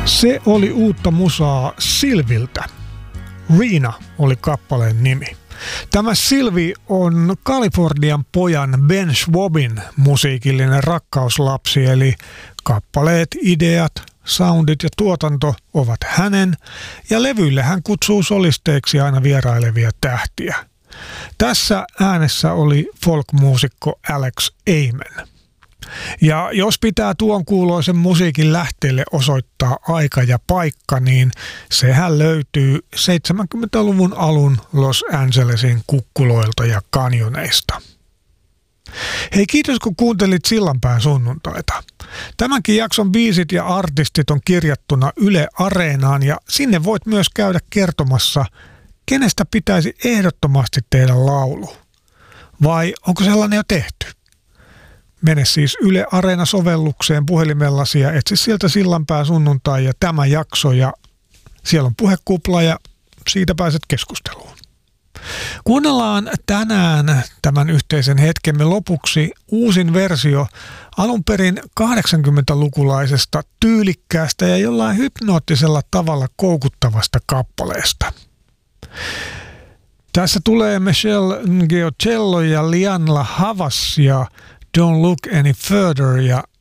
Se oli uutta musaa Sylviltä. Riina oli kappaleen nimi. Tämä Sylvi on Kalifornian pojan Ben Schwabin musiikillinen rakkauslapsi, eli kappaleet, ideat, soundit ja tuotanto ovat hänen, ja levyille hän kutsuu solisteiksi aina vierailevia tähtiä. Tässä äänessä oli folkmuusikko Alex Amen. Ja jos pitää tuon kuuloisen musiikin lähteelle osoittaa aika ja paikka, niin sehän löytyy 70-luvun alun Los Angelesin kukkuloilta ja kanjoneista. Hei, kiitos kun kuuntelit Sillanpään sunnuntaita. Tämänkin jakson biisit ja artistit on kirjattuna Yle Areenaan ja sinne voit myös käydä kertomassa, kenestä pitäisi ehdottomasti tehdä laulu. Vai onko sellainen jo tehty? Mene siis Yle Areena-sovellukseen puhelimellasi ja etsi sieltä Sillanpää sunnuntai ja tämä jakso ja siellä on puhekupla ja siitä pääset keskusteluun. Kuunnellaan tänään tämän yhteisen hetkemme lopuksi uusin versio alun perin 80-lukulaisesta tyylikkäästä ja jollain hypnoottisella tavalla koukuttavasta kappaleesta. Tässä tulee Michelle Ngiocello ja Lianla Havas ja Don't Look Any Further ja